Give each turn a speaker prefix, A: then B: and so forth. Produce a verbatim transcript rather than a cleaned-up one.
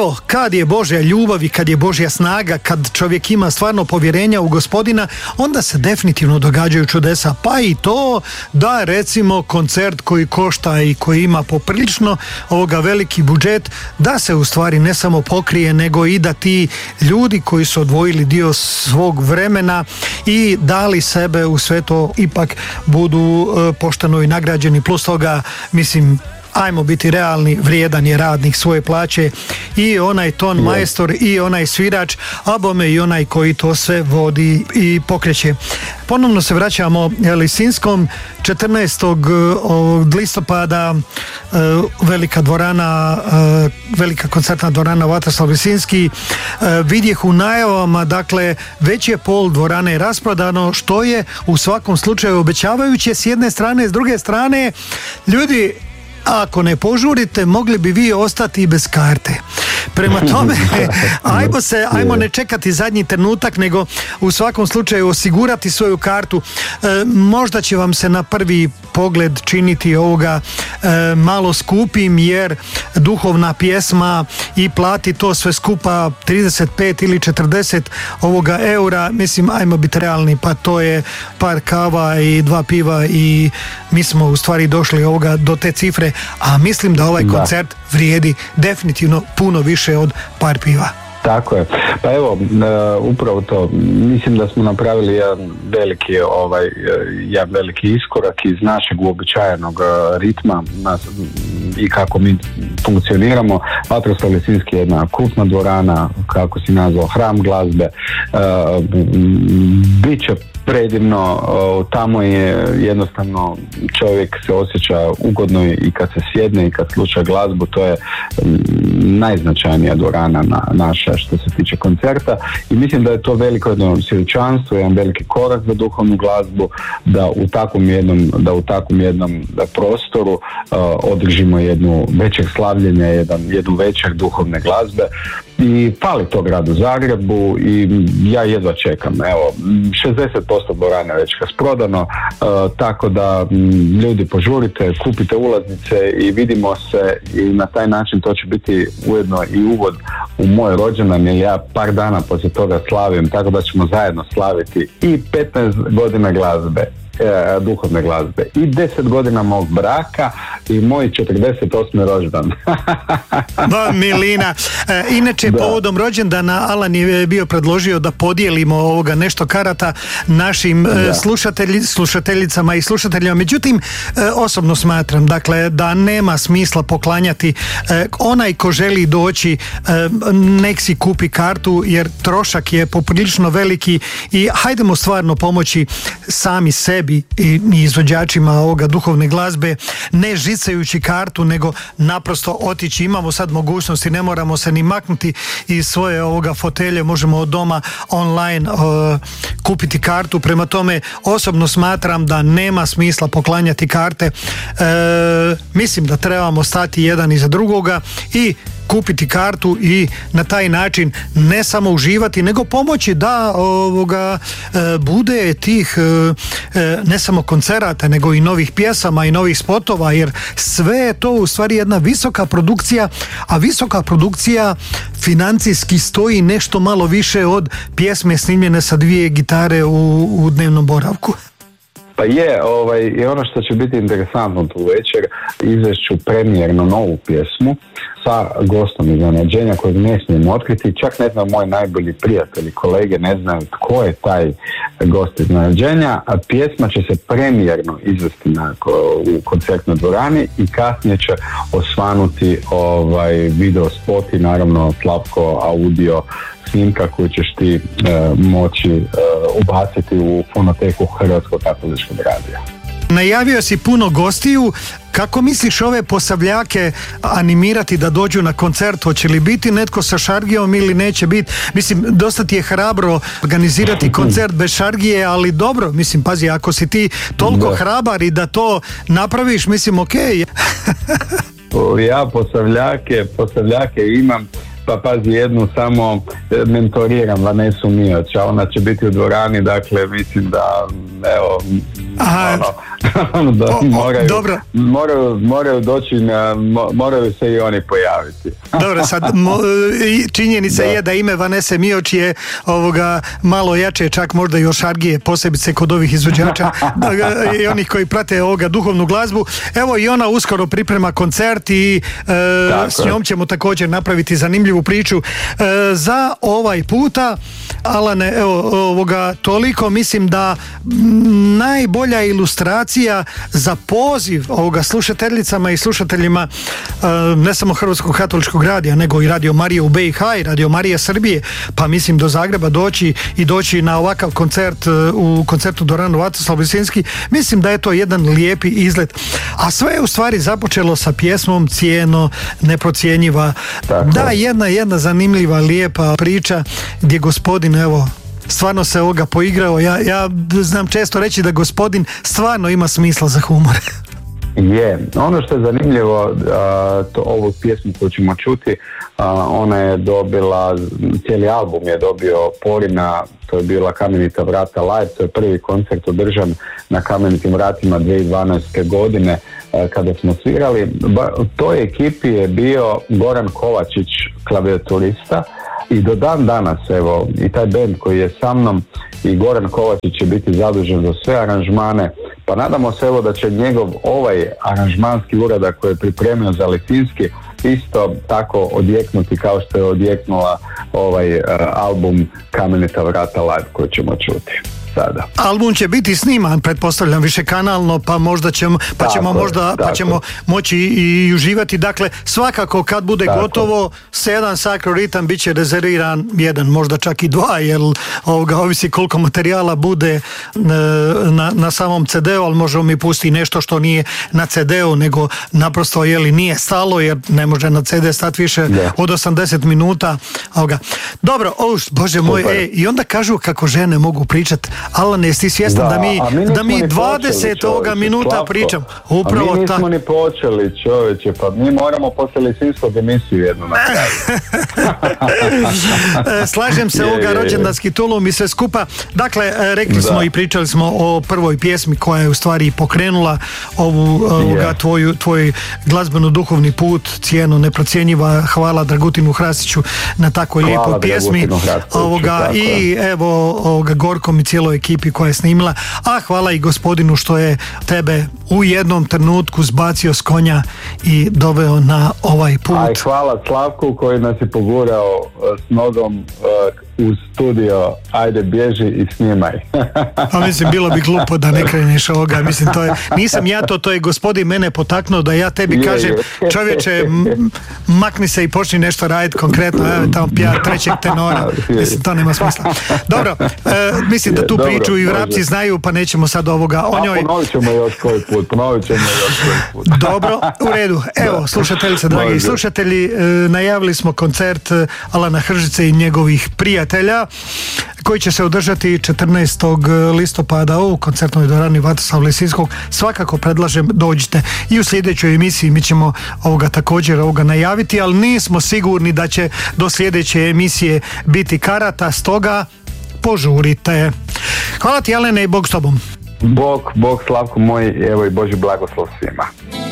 A: evo, kad je Božja ljubav i kad je Božja snaga, kad čovjek ima stvarno povjerenja u Gospodina, onda se definitivno događaju čudesa. Pa i to da recimo koncert koji košta i koji ima poprilično ovoga veliki budžet, da se u stvari ne samo pokrije, nego i da ti ljudi koji su odvojili dio svog vremena i dali sebe u sve to ipak budu e, pošteno i nagrađeni. Plus toga, mislim, ajmo biti realni, vrijedan je radnik svoje plaće, i onaj ton majstor i onaj svirač, a bome i onaj koji to sve vodi i pokreće. Ponovno se vraćamo Lisinskom. četrnaestog listopada velika dvorana, velika koncertna dvorana Vatroslav Lisinski. Vidjeh u najavama, dakle već je pol dvorane rasprodano, što je u svakom slučaju obećavajuće s jedne strane, s druge strane ljudi, ako ne požurite, mogli bi vi ostati bez karte. Prema tome, ajmo se, ajmo ne čekati zadnji trenutak, nego u svakom slučaju osigurati svoju kartu. E, možda će vam se na prvi pogled činiti ovoga e, malo skupim, jer duhovna pjesma i plati to sve skupa trideset pet ili četrdeset ovoga eura, mislim, ajmo biti realni, pa to je par kava i dva piva i mi smo u stvari došli ovoga do te cifre, a mislim da ovaj koncert da. vrijedi definitivno puno više od par piva.
B: Tako je. Pa evo, uh, upravo to. Mislim da smo napravili jedan veliki, ovaj, jedan veliki iskorak iz našeg uobičajenog uh, ritma nas, i kako mi funkcioniramo. Vatroslav Lisinski je jedna krupna dvorana, kako si nazvao, hram glazbe. Uh, Biće predivno, tamo je jednostavno čovjek se osjeća ugodno i kad se sjedne i kad sluša glazbu. To je najznačajnija dvorana na, naša što se tiče koncerta, i mislim da je to veliko jedno svjedočanstvo, jedan veliki korak za duhovnu glazbu, da u takvom jednom, da u takvom jednom prostoru uh, održimo jednu večer slavljenja, jedan, jednu večer duhovne glazbe. I fali to gradu Zagrebu i ja jedva čekam. Evo, šezdeset posto dvorane već rasprodano, uh, tako da m, ljudi požurite, kupite ulaznice i vidimo se, i na taj način to će biti ujedno i uvod u moj rođendan, jer ja par dana poslije toga slavim, tako da ćemo zajedno slaviti i petnaest godina glazbe, E, duhovne glazbe, i deset godina mog braka i moj četrdeset osmi rođendan.
A: Ba, milina. E, inače, da. Povodom rođendana Alan je bio predložio da podijelimo ovoga nešto karata našim e, slušatelji, slušateljicama i slušateljima. Međutim, e, osobno smatram, dakle, da nema smisla poklanjati. E, onaj ko želi doći, e, nek si kupi kartu, jer trošak je poprilično veliki i hajdemo stvarno pomoći sami sebi i izvođačima ovoga duhovne glazbe, ne žicajući kartu, nego naprosto otići. Imamo sad mogućnosti, ne moramo se ni maknuti iz svoje ovoga fotelje, možemo od doma online uh, kupiti kartu. Prema tome, osobno smatram da nema smisla poklanjati karte. E, mislim da trebamo stati jedan iza drugoga i kupiti kartu i na taj način ne samo uživati, nego pomoći da ovoga e, bude tih e, ne samo koncerata, nego i novih pjesama i novih spotova, jer sve je to u stvari jedna visoka produkcija, a visoka produkcija financijski stoji nešto malo više od pjesme snimljene sa dvije gitare u, u dnevnom boravku.
B: Pa je, ovaj, i ono što će biti interesantno tu večer, izvešću premijerno novu pjesmu sa gostom iznenađenja kojeg ne smijem otkriti. Čak ne znam, moji najbolji prijatelji, kolege ne znaju tko je taj gost iznenađenja, a pjesma će se premijerno izvesti na, u koncertnoj dvorani i kasnije će osvanuti ovaj, video spot i naravno Slavko audio snimka koju ćeš ti e, moći e, ubaciti u fonoteku Hrvatskog katoličkog radija.
A: Najavio si puno gostiju. Kako misliš ove Posavljake animirati da dođu na koncert? Hoće li biti netko sa šargijom ili neće biti? Mislim, dosta ti je hrabro organizirati koncert bez šargije, ali dobro, mislim, pazi, ako si ti toliko da. hrabar i da to napraviš, mislim, okej.
B: Okay. Ja Posavljake, Posavljake imam. Pa pazi, jednu samo mentoriram, Vanesu Mioć, a ona će biti u dvorani, dakle mislim da, evo,
A: Aha,
B: ono... da
A: o, o,
B: moraju,
A: dobro.
B: moraju, moraju doći na, moraju se i oni pojaviti.
A: Dobro, sad mo, činjenica da. je da ime Vanese Mioč je ovoga malo jače, čak možda još argije, posebice kod ovih izvođača i onih koji prate ovoga duhovnu glazbu. Evo i ona uskoro priprema koncert i e, s njom ćemo također napraviti zanimljivu priču. E, za ovaj puta, Alane, evo ovoga toliko, mislim da najbolja ilustracija za poziv ovoga slušateljicama i slušateljima e, ne samo Hrvatskog katoličkog radija, nego i Radio Marije u B i H i Radio Marija Srbije, pa mislim do Zagreba doći i doći na ovakav koncert u koncertu Dvoranu Vatoslav Lisinski, mislim da je to jedan lijepi izlet. A sve je u stvari započelo sa pjesmom Cijeno neprocjenjiva. Tako. Da, jedna, jedna zanimljiva, lijepa priča gdje gospodin, evo, stvarno se ovoga poigrao. Ja, ja znam često reći da gospodin stvarno ima smisla za humor.
B: Je, ono što je zanimljivo, to, ovu pjesmu koju ćemo čuti, ona je dobila, cijeli album je dobio Polina, to je bila Kamenita vrata live, to je prvi koncert održan na Kamenitim vratima dvije tisuće dvanaeste. godine kada smo svirali. U toj ekipi je bio Goran Kovačić, klavijaturista, i do dan danas, evo, i taj band koji je sa mnom i Goran Kovačić će biti zadužen za sve aranžmane, pa nadamo se evo da će njegov ovaj aranžmanski uradak koji je pripremio za Lisinski isto tako odjeknuti kao što je odjeknula ovaj uh, album Kamenita vrata live koji ćemo čuti sada.
A: Album će biti sniman, pretpostavljam, višekanalno, pa možda ćemo, pa
B: tako
A: ćemo možda,
B: je,
A: pa ćemo moći i uživati. Dakle, svakako kad bude tako gotovo, sedam Sacro ritam bit će rezerviran jedan, možda čak i dva, jer ovoga ovisi koliko materijala bude na, na samom ce de u, ali možemo mi pustiti nešto što nije na ce de u, nego naprosto jeli nije stalo, jer ne može na ce de stati više yeah. od osamdeset minuta. Ovoga. Dobro, o, Bože moj, e, i onda kažu kako žene mogu pričati. Alane, jesi svjestan da, da mi, mi da mi dvadeset ovoga minuta Slavko, pričam? Upravo
B: a mi nismo
A: ta...
B: ni počeli, čovječe, pa mi moramo poslije Lisinskog emisiju jednu na kraju.
A: Slažem se, je, ovoga je, rođendanski tulum i sve skupa. Dakle, rekli da. smo i pričali smo o prvoj pjesmi koja je u stvari pokrenula ovu, ovoga, tvoju, tvoj glazbeno-duhovni put, Cijeno neprocjenjiva. Hvala Dragutinu Hrasiću na takvoj lijepoj pjesmi. Ovoga, i evo ovoga, Gorkom i cijeloj ekipi koja je snimila, a hvala i gospodinu što je tebe u jednom trenutku zbacio s konja i doveo na ovaj put.
B: Aj, hvala Slavku koji nas je pogurao s nogom uh, u studio, ajde bježi i snimaj.
A: Pa mislim, bilo bi glupo da ne kreneš ovoga, mislim, to je, nisam ja to, to je gospodin mene potaknuo da ja tebi je, kažem, je. čovječe, m- makni se i počni nešto raditi konkretno, evo tamo pija trećeg tenora, mislim, to nema smisla. Dobro, e, mislim da tu Dobro, priču i vrapci može. znaju, pa nećemo sad ovoga o njoj.
B: A ponovit ćemo još koji put, ponovit ćemo još koji put.
A: Dobro, u redu. Evo, slušateljice, dragi slušatelji, e, najavili smo koncert Alana Hržice i njegovih prijatelja koji će se održati četrnaestog listopada u koncertnoj dvorani Vatoslav Lisinskog. Svakako predlažem, dođite. I u sljedećoj emisiji mi ćemo ovoga također ovoga najaviti, ali nismo sigurni da će do sljedeće emisije biti karata, stoga požurite. Hvala ti, Alene, i Bog s tobom.
B: Bog, Bog Slavko moj, evo i Božji blagoslov svima.